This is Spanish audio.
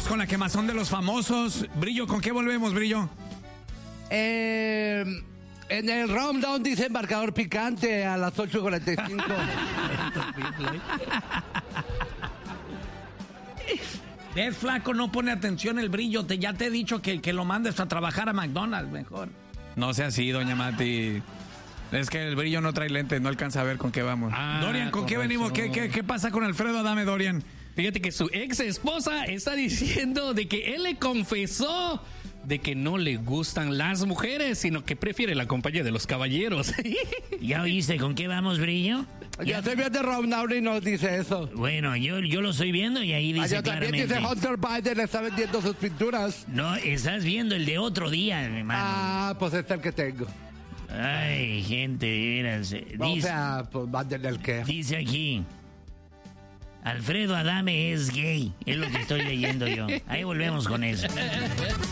Volvemos con la quemazón de los famosos. Brillo, ¿con qué volvemos, Brillo? En el rundown dice marcador picante a las 8:45. ¿Ves, flaco? No pone atención el Brillo. Ya te he dicho que lo mandes a trabajar a McDonald's mejor. No sea así, doña Mati. Es que el Brillo no trae lentes, no alcanza a ver con qué vamos. Dorian, ¿con qué venimos? ¿Qué pasa con Alfredo Adame, Dorian? Fíjate que su ex esposa está diciendo de que él le confesó de que no le gustan las mujeres, sino que prefiere la compañía de los caballeros. ¿Ya oíste con qué vamos, Brillo? Ya estoy viendo rundown y nos dice eso. Bueno, yo lo estoy viendo y ahí dice también claramente. dice Hunter Biden está vendiendo sus pinturas. No, estás viendo el de otro día, mi hermano. Pues este es el que tengo. Ay, gente, de veras. Pues mándenle el que. Dice aquí: Alfredo Adame es gay. Es lo que estoy leyendo yo. Ahí volvemos con eso.